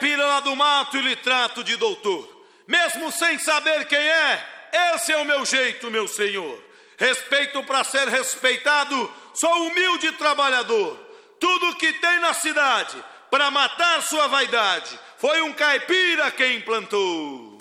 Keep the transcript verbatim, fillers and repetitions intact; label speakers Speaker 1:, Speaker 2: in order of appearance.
Speaker 1: caipira lá do mato e lhe trato de doutor. Mesmo sem saber quem é, esse é o meu jeito, meu senhor. Respeito para ser respeitado, sou humilde trabalhador. Tudo que tem na cidade, para matar sua vaidade, foi um caipira quem implantou.